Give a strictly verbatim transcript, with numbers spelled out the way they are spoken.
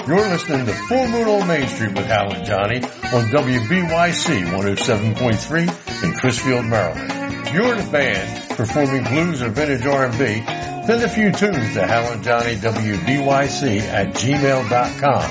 You're listening to Full Moon on Main Street with Hal and Johnny on W B Y C one oh seven point three in Crisfield, Maryland. If you're in a band performing blues or vintage R and B, send a few tunes to Hal and Johnny W B Y C at gmail dot com.